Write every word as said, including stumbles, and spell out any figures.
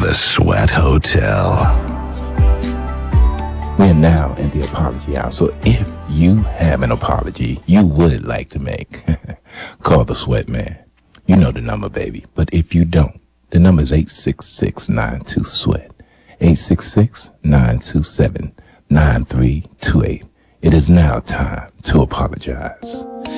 the Sweat Hotel. We are now in the apology hour. So if you have an apology you would like to make, call the Sweat Man. You know the number, baby. But if you don't, the number is eight six six, nine two, SWEAT. eight six six, nine two seven, nine three two eight. It is now time to apologize.